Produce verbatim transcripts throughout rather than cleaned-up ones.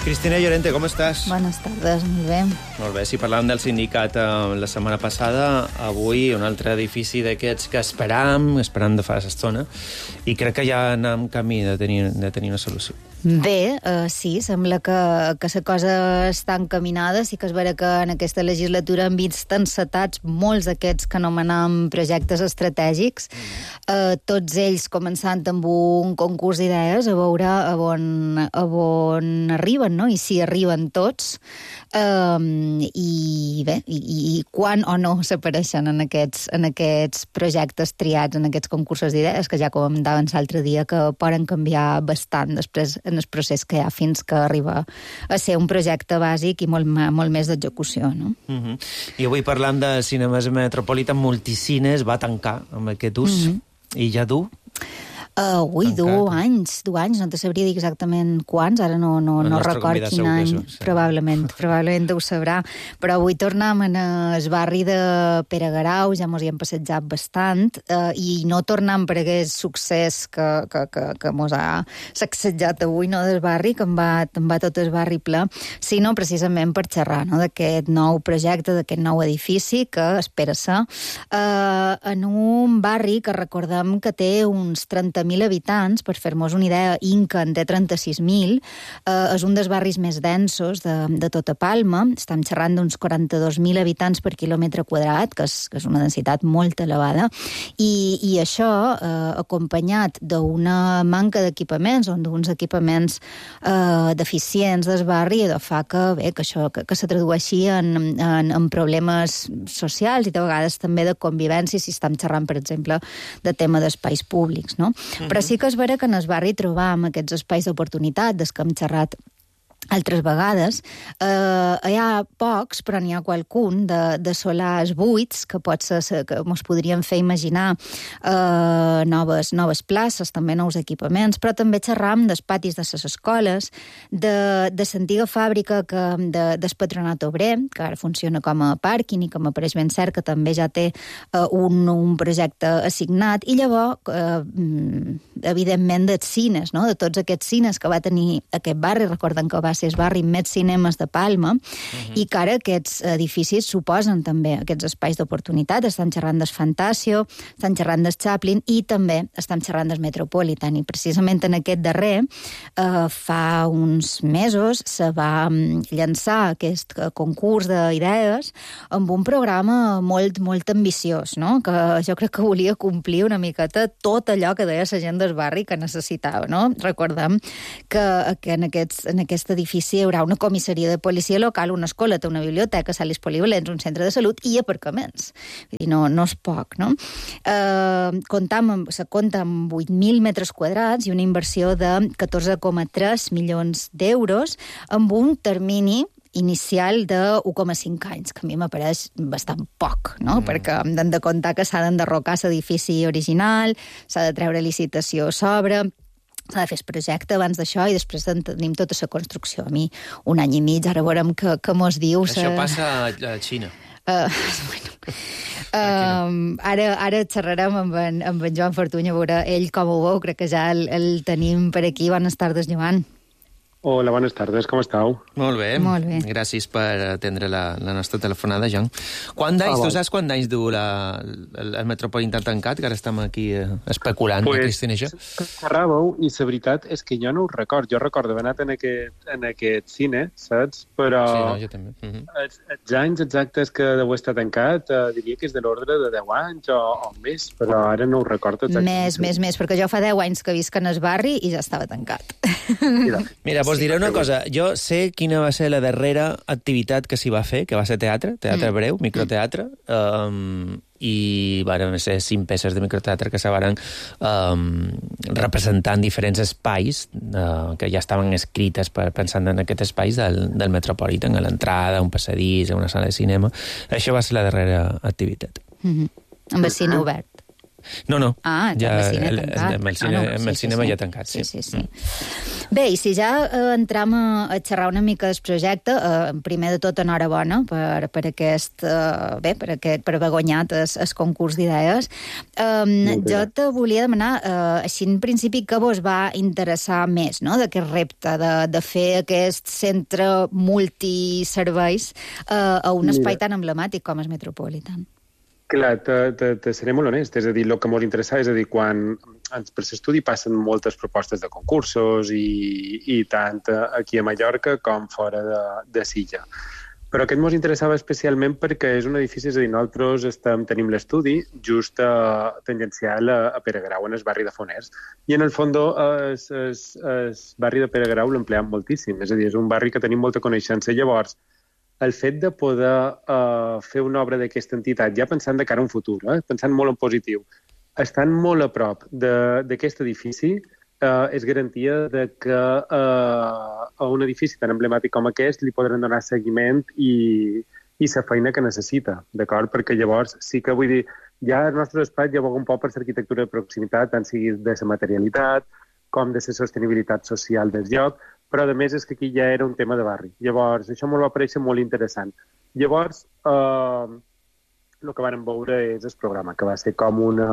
Cristina Llorente, com estàs? Bones tardes, molt bé. Molt bé, si parlàvem del sindicat eh, la setmana passada, avui un altre edifici d'aquests que esperam, esperam de fa estona, i crec que ja anem camí de tenir, de tenir una solució. Bé, uh, sí, sembla que, que la cosa està encaminada. Sí que és vera que en aquesta legislatura han vist encetats molts d'aquests que anomenem projectes estratègics, uh, tots ells començant amb un concurs d'idees, a veure a on, a on arriben, no? I si arriben tots, uh, i bé, i, i quan o no s'apareixen en aquests, en aquests projectes triats, en aquests concursos d'idees, que ja comentàvem l'altre dia que poden canviar bastant després en el procés que hi ha fins que arriba a ser un projecte bàsic i molt, molt més d'execució, no? Uh-huh. I avui parlant de cinemes Metropolitan, Multicines va tancar amb aquest ús, uh-huh. i ja dur? Uh, ui, du anys, du anys, no te sabria dir exactament quants, ara no, no, no record quin any, sí. probablement, probablement ho sabrà, però avui tornem en el barri de Pere Garau, ja mos hi hem passejat bastant, uh, i no tornem per aquest succés que, que, que, que mos ha sacsejat avui, no, del barri, que en va, en va tot el barri ple, sinó precisament per xerrar, no, d'aquest nou projecte, d'aquest nou edifici que espera ser uh, en un barri que recordem que té uns trenta mil habitants, per fer-nos una idea, Inca en té trenta-sis mil, eh, és un dels barris més densos de, de tota Palma, estem xerrant d'uns quaranta-dos mil habitants per quilòmetre quadrat, que és, que és una densitat molt elevada, i, i això, eh, acompanyat d'una manca d'equipaments, o d'uns equipaments eh, deficients del barri, de fa que, bé, que això que, que se tradueixi en, en, en problemes socials i de vegades també de convivència, si estem xerrant, per exemple, de tema d'espais públics, no? Mm-hmm. Però sí que és vera que en el barri trobam aquests espais d'oportunitat des que hem xerrat altres vegades. Eh, hi ha pocs, però n'hi ha qualcun de, de solars buits que pot ser, que ens podríem fer imaginar eh, noves, noves places, també nous equipaments, però també xerram dels patis de les escoles, de, de l'antiga fàbrica que, de, del Patronat Obrer, que ara funciona com a pàrquing i com apareix ben cert que també ja té eh, un, un projecte assignat, i llavors, eh, evidentment, dels cines, no? De tots aquests cines que va tenir aquest barri, recorden que va ser el barri amb més cinemes de Palma, uh-huh. i que ara aquests edificis suposen també aquests espais d'oportunitat. Estan xerrant del Fantasio, estan xerrant del Chaplin i també estan xerrant del Metropolitan. I precisament en aquest darrer, eh, fa uns mesos, se va llançar aquest concurs d'idees amb un programa molt, molt ambiciós, no? Que jo crec que volia complir una miqueta tot allò que deia la gent del barri que necessitava, no? Recordem que, que en, aquests, en aquest edifici hi haurà una comissaria de policia local, una escola, una biblioteca, sales polivalents, un centre de salut i aparcaments. Vull dir, no, no és poc, no? Eh, comptam amb, se compta amb vuit mil metres quadrats i una inversió de catorze coma tres milions d'euros amb un termini inicial de u coma cinc anys, que a mi m'apareix bastant poc, no? Mm. Perquè hem de comptar que s'ha d'enderrocar l'edifici original, s'ha de treure licitació a sobre, s'ha de fer el projecte abans d'això i després tenim tota la construcció. A mi, un any i mig, ara veurem què, què mos diu. Això passa a Xina. Uh, bueno, uh, ara, ara xerrarem amb en, amb en Joan Fortuny, a veure ell com ho veu, crec que ja el, el tenim per aquí. Bones tardes, Joan. Hola, bones tardes, com estàu? Molt bé. Molt bé. Gràcies per atendre la, la nostra telefonada, Joan. Quant d'anys, ah, tu saps quant d'anys du la, el, el Metropolitan tancat, que ara estem aquí eh, especulant, pues, Cristina, això? Xerràveu, i la veritat és que jo no ho record. Jo recordo haver anat en aquest, en aquest cine, saps? Però sí, no, jo també. Uh -huh. els, els anys exactes que deu estar tancat, eh, diria que és de l'ordre de deu anys o, o més, però ara no ho recordo exactament. Més, més, més, perquè jo fa deu anys que visc en el barri i ja estava tancat. Mira, Mira vos diré una cosa. Jo sé quina va ser la darrera activitat que s'hi va fer, que va ser teatre, teatre mm. breu, microteatre, um, i van ser cinc peces de microteatre que se van um, representant diferents espais uh, que ja estaven escrites per, pensant en aquest espais del, del Metropolitan, a l'entrada, un passadís, una sala de cinema. Això va ser la darrera activitat. Mm-hmm. Amb el cine obert. No, no. Ah, ja, el cine el, tancat. Amb el, cine, ah, no. amb el sí, cinema sí, sí. ja tancat, sí. Sí, sí, sí. Mm. Bé, i si ja eh, entram a, a xerrar una mica del projecte, eh, primer de tot, enhorabona per, per aquest, eh, bé, per, aquest, per haver guanyat el, el concurs d'idees. Eh, jo te volia demanar, eh, així en principi, què vos va interessar més, no?, d'aquest repte, de, de fer aquest centre multiserveis eh, a un espai Mira. tan emblemàtic com el Metropolitan. Clar, te, te, te seré molt honest. És a dir, el que m'ho interessava és a dir, quan per l'estudi passen moltes propostes de concursos i, i tant aquí a Mallorca com fora de, de Silla. Però aquest mos interessava especialment perquè és un edifici, és a dir, nosaltres estem, tenim l'estudi just a, tangencial a, a Peregrau, en el barri de Foners. I en el fons el barri de Peregrau l'empleam moltíssim. És a dir, és un barri que tenim molta coneixença. Llavors, el fet de poder uh, fer una obra d'aquesta entitat, ja pensant de cara a un futur, eh? pensant molt en positiu, estant molt a prop d'aquest edifici, uh, és garantia de que uh, a un edifici tan emblemàtic com aquest li podran donar seguiment i, i la feina que necessita, d'acord? Perquè llavors sí que vull dir, ja el nostre espai ja va un poc per l'arquitectura de proximitat, tant sigui de la materialitat com de la sostenibilitat social del lloc, però a més és que aquí ja era un tema de barri. Llavors, això m'ho va parèixer molt interessant. Llavors, eh, el que vàrem veure és el programa, que va ser com una...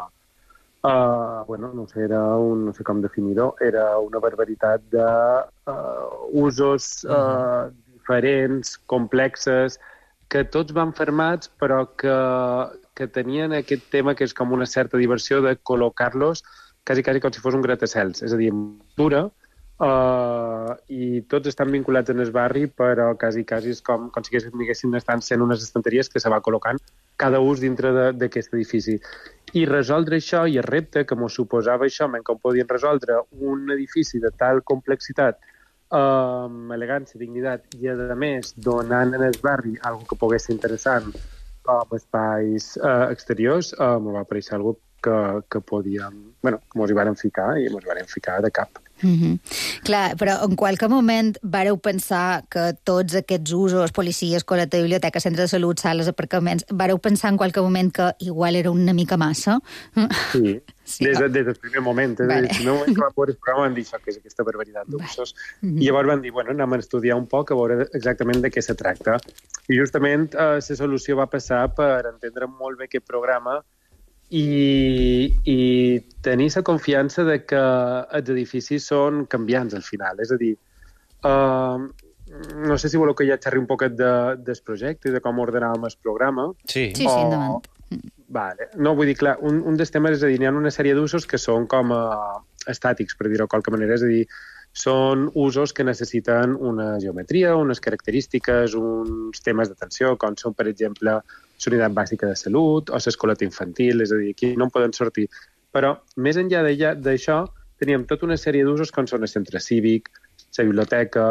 Eh, bueno, no sé, era un, no sé com definir-ho, era una barbaritat de uh, usos uh, diferents, complexes, que tots van fermats, però que, que tenien aquest tema que és com una certa diversió de col·locar-los quasi, quasi com si fos un gratacels. És a dir, dura, Uh, i tots estan vinculats en el barri, però quasi, quasi és com, com si haguessin estan sent unes estanteries que se va col·locant cada ús dintre d'aquest edifici. I resoldre això i el repte que m'ho suposava això, men com podien resoldre un edifici de tal complexitat, uh, elegància, dignitat, i a més donant en el barri algo que pogués ser interessant com espais uh, exteriors, uh, m'ho va aparèixer algo que, que podíem, bueno, que mos hi vàrem ficar i mos hi vàrem ficar de cap. Mm-hmm. Clar, però en qualque moment vareu pensar que tots aquests usos, policies, coleta, biblioteca, centre de salut, sales, aparcaments, vareu pensar en qualque moment que igual era una mica massa? Sí, sí des, des del primer moment. Des vale. del primer moment que va poder el programa van dir això, que és aquesta barbaritat d'usos. Vale. I llavors van dir, bueno, anem a estudiar un poc a veure exactament de què se tracta. I justament eh, la solució va passar per entendre molt bé aquest programa I, i tenir la confiança de que els edificis són canviants al final. És a dir, uh, no sé si voleu que ja xerri un poquet de, del projecte i de com ordenàvem el programa. Sí, sí, sí, endavant. O... Vale. No, vull dir, clar, un, un dels temes és a dir, hi ha una sèrie d'usos que són com uh, estàtics, per dir-ho de qualque manera. És a dir, són usos que necessiten una geometria, unes característiques, uns temes d'atenció, com són, per exemple, la unitat bàsica de salut o l'escoleta infantil, és a dir, aquí no en poden sortir. Però, més enllà d'això, teníem tota una sèrie d'usos com són el centre cívic, la biblioteca,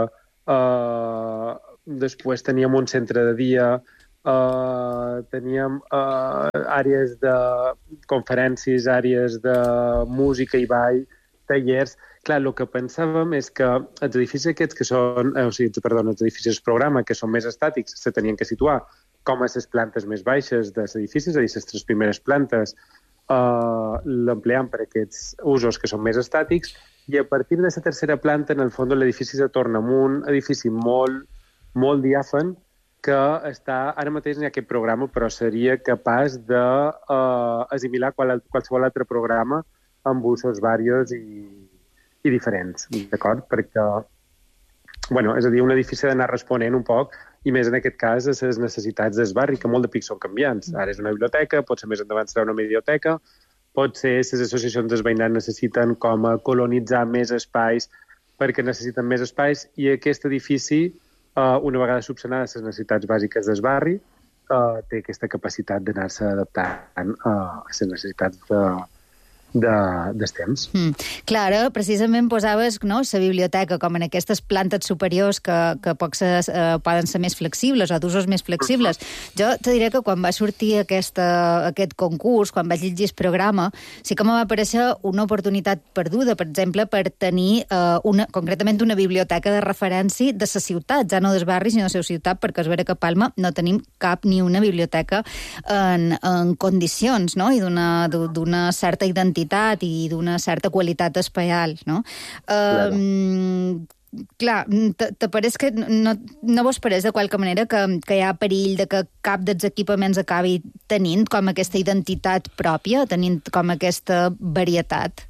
eh, després teníem un centre de dia, eh, teníem eh, àrees de conferències, àrees de música i ball, tallers. Clar, el que pensàvem és que els edificis aquests que són, eh, o sigui, perdó, els edificis programa, que són més estàtics, se tenien que situar com a les plantes més baixes dels edificis, és a dir, les tres primeres plantes eh, l'empleam per aquests usos que són més estàtics, i a partir de la tercera planta, en el fons, l'edifici se torna en un edifici molt, molt diàfan, que està, ara mateix n'hi ha aquest programa, però seria capaç d'assimilar eh, qual, qualsevol altre programa amb usos varios i, i diferents, d'acord? Perquè, bueno, és a dir, un edifici ha d'anar responent un poc, i més en aquest cas a les necessitats del barri, que molt de pic són canviants. Ara és una biblioteca, pot ser més endavant serà una biblioteca, pot ser les associacions del veïnat necessiten com a colonitzar més espais perquè necessiten més espais, i aquest edifici, eh, una vegada subsanades les necessitats bàsiques del barri, eh, té aquesta capacitat d'anar-se adaptant eh, a les necessitats de, de, dels temps. Mm. Clar, precisament posaves, no, la biblioteca com en aquestes plantes superiors que, que poc se, eh, poden ser més flexibles o d'usos més flexibles. Uh-huh. Jo te diré que quan va sortir aquesta, aquest concurs, quan vaig llegir el programa, sí que me va aparèixer una oportunitat perduda, per exemple, per tenir eh, una, concretament una biblioteca de referència de la ciutat, ja no dels barris ni de la seva ciutat, perquè es vera que a Palma no tenim cap ni una biblioteca en, en condicions, no?, i d'una, d'una certa identitat i d'una certa qualitat espaial, no? Claro. Um, clar, te, te pareix que no, no vos pareix de qualque manera que, que hi ha perill de que cap dels equipaments acabi tenint com aquesta identitat pròpia, tenint com aquesta varietat?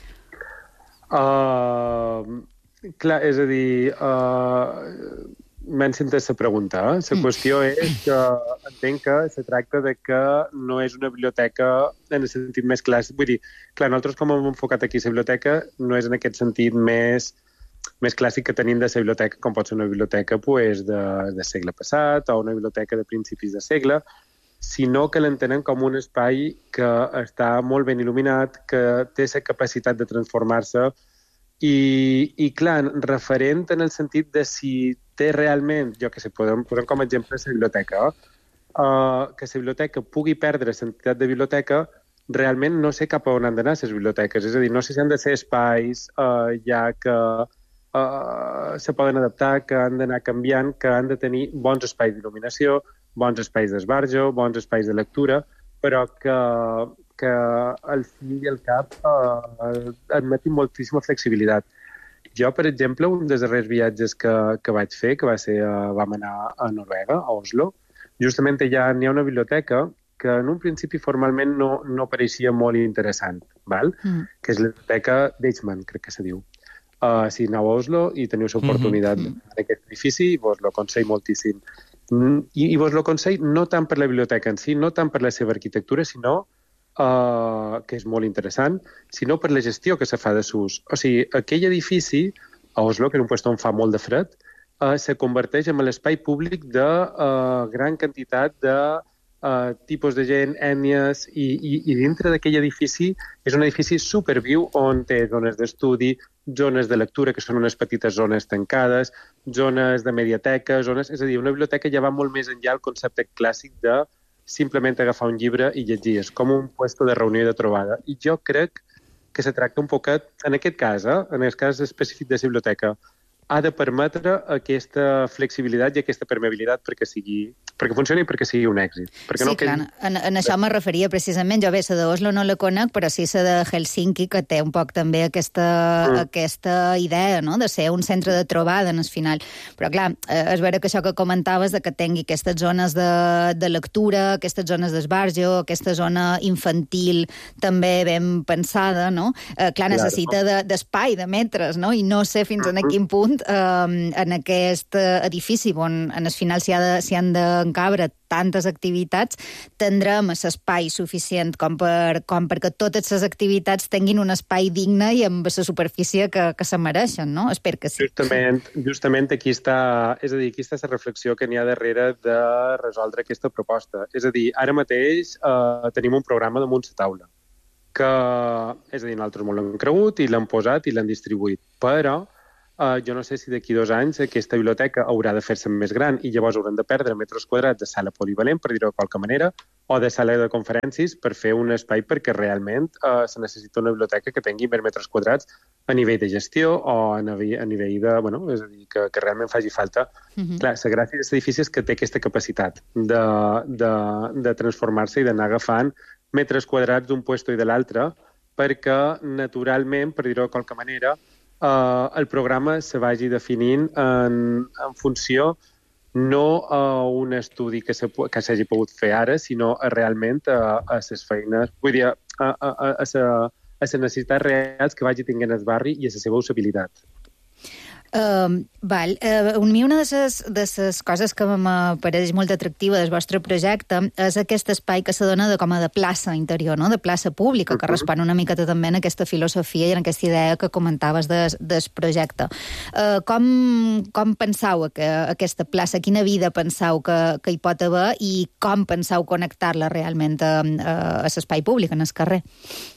Uh, clar, és a dir... Uh... M'han sentit la pregunta. Eh? La qüestió és que entenc que se tracta de que no és una biblioteca en el sentit més clàssic. Vull dir, clar, nosaltres com hem enfocat aquí la biblioteca no és en aquest sentit més, més clàssic que tenim de la biblioteca, com pot ser una biblioteca pues, de, de segle passat o una biblioteca de principis de segle, sinó que l'entenen com un espai que està molt ben il·luminat, que té la capacitat de transformar-se i, i clar, referent en el sentit de si té realment, jo que sé, podem posar com a exemple la biblioteca, uh, que la biblioteca pugui perdre l'entitat de biblioteca, realment no sé cap a on han d'anar les biblioteques. És a dir, no sé si han de ser espais uh, ja que uh, se poden adaptar, que han d'anar canviant, que han de tenir bons espais d'il·luminació, bons espais d'esbarjo, bons espais de lectura, però que, que al fi i al cap uh, admetin moltíssima flexibilitat. Jo, per exemple, un dels darrers viatges que, que vaig fer, que va ser, uh, vam anar a Noruega, a Oslo, justament allà hi ha una biblioteca que en un principi formalment no, no pareixia molt interessant, val? Mm. Que és la biblioteca d'Eichmann, crec que se diu. Uh, si aneu a Oslo i teniu l'oportunitat mm -hmm. d'aquest edifici, vos lo aconsell moltíssim. Mm, i, I vos lo aconsell no tant per la biblioteca en si, no tant per la seva arquitectura, sinó Uh, que és molt interessant, sinó per la gestió que se fa de s'ús. O sigui, aquell edifici, a Oslo, que és un lloc on fa molt de fred, uh, se converteix en l'espai públic de uh, gran quantitat de uh, tipus de gent, ètnies, i, i, i dintre d'aquell edifici és un edifici superviu on té zones d'estudi, zones de lectura, que són unes petites zones tancades, zones de mediateca, zones... És a dir, una biblioteca ja va molt més enllà del concepte clàssic de simplement agafar un llibre i llegir. És com un puesto de reunió i de trobada. I jo crec que se tracta un poquet, en aquest cas, eh, en el cas específic de la biblioteca, ha de permetre aquesta flexibilitat i aquesta permeabilitat perquè sigui, perquè funcioni i perquè sigui un èxit. Perquè sí, no clar, que... en, en això me referia precisament. Jo bé, la d'Oslo no la conec, però sí la de Helsinki, que té un poc també aquesta, mm. aquesta idea, no?, de ser un centre de trobada en el final. Però clar, és vera que això que comentaves de que tingui aquestes zones de, de lectura, aquestes zones d'esbarjo, aquesta zona infantil també ben pensada, no? Eh, clar, necessita de, d'espai, de metres, no? I no sé fins a quin punt eh, en aquest edifici on en el final s'hi ha de, s'hi han d'encabre tantes activitats, tindrem l'espai suficient com, per, com perquè totes les activitats tinguin un espai digne i amb la superfície que, que se mereixen, no? Espero que sí. Justament, justament aquí està, és a dir, aquí està la reflexió que n'hi ha darrere de resoldre aquesta proposta. És a dir, ara mateix eh, tenim un programa damunt la taula, que, és a dir, nosaltres molt l'hem cregut i l'hem posat i l'hem distribuït, però Uh, jo no sé si d'aquí dos anys aquesta biblioteca haurà de fer-se més gran i llavors hauran de perdre metres quadrats de sala polivalent, per dir-ho de qualque manera, o de sala de conferències per fer un espai perquè realment uh, se necessita una biblioteca que tingui més metres quadrats a nivell de gestió o a nivell, a nivell de... Bueno, és a dir, que, que realment faci falta. Mm-hmm. Clar, la gràcia d'aquest edifici és que té aquesta capacitat de, de, de transformar-se i d'anar agafant metres quadrats d'un puesto i de l'altre perquè, naturalment, per dir-ho de qualque manera, Uh, el programa se vagi definint en, en funció no a un estudi que, se, que s'hagi pogut fer ara, sinó a, realment a, a les feines, vull dir, a, a, a, a, a les necessitats reals que vagi tinguent el barri i a la seva usabilitat. Uh, val. Uh, a mi una de les de les coses que m'apareix molt atractiva del vostre projecte és aquest espai que se dona de, com a de plaça interior, no?, de plaça pública, que uh-huh. respon una miqueta també en aquesta filosofia i en aquesta idea que comentaves del, del projecte. Uh, com, com penseu que aquesta plaça, quina vida penseu que, que hi pot haver i com penseu connectar-la realment a, a, a l'espai públic, en el carrer?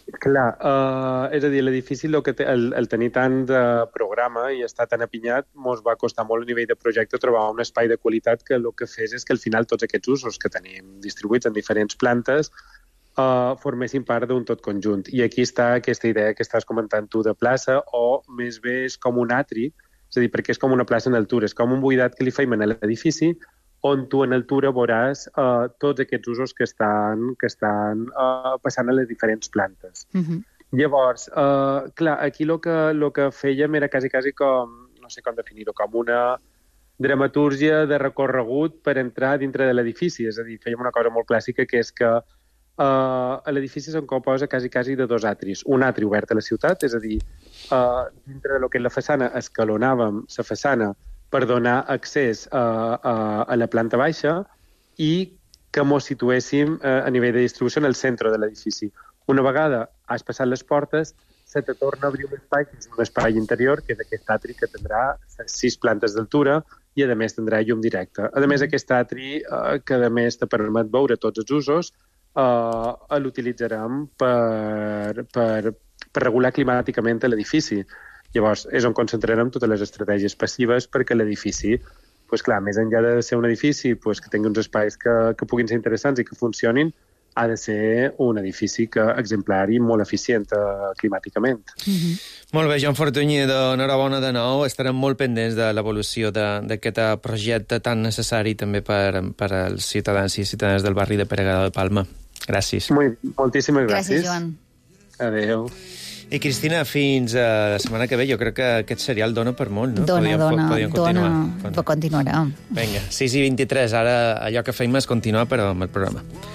Clar, uh, és a dir, l'edifici el, que té, el, el tenir tant de programa i estar tan apinyat mos va costar molt a nivell de projecte trobar un espai de qualitat que el que fes és que al final tots aquests usos que tenim distribuïts en diferents plantes uh, formessin part d'un tot conjunt. I aquí està aquesta idea que estàs comentant tu de plaça, o més bé és com un atri, és a dir, perquè és com una plaça en altura, és com un buidat que li feim a l'edifici on tu en altura veuràs uh, tots aquests usos que estan, que estan uh, passant a les diferents plantes. Uh-huh. Llavors, uh, clar, aquí el que, lo que fèiem era quasi, quasi com, no sé com definir-ho, com una dramatúrgia de recorregut per entrar dintre de l'edifici. És a dir, fèiem una cosa molt clàssica, que és que uh, l'edifici se'n composa quasi, quasi de dos atris. Un atri obert a la ciutat, és a dir, uh, dintre de lo que és la façana escalonàvem la façana per donar accés a, a, a la planta baixa i que mos situéssim a, a nivell de distribució en el centre de l'edifici. Una vegada has passat les portes, se te torna a obrir un espai, que és un espai interior, que és aquest atri que tindrà sis plantes d'altura i, a més, tindrà llum directa. A més, aquest atri, eh, que a més te permet veure tots els usos, eh, l'utilitzarem per, per, per regular climàticament l'edifici. Llavors, és on concentrarem totes les estratègies passives perquè l'edifici, pues, clar, més enllà de ser un edifici pues, que tingui uns espais que, que puguin ser interessants i que funcionin, ha de ser un edifici que, exemplar i molt eficient uh, climàticament. Mm-hmm. Molt bé, Joan Fortuny, d'enhorabona de nou. Estarem molt pendents de l'evolució d'aquest projecte tan necessari també per, per als ciutadans i ciutadanes del barri de Peregada de Palma. Gràcies. Molt, moltíssimes gràcies. Gràcies, Joan. Adéu. I, Cristina, fins a la setmana que ve. Jo crec que aquest serial dona per molt, no? Dona, podíem, dona, podíem dona. Continuar. Continuarà. Vinga, sis i vint-i-tres. Ara allò que feim és continuar, però amb el programa.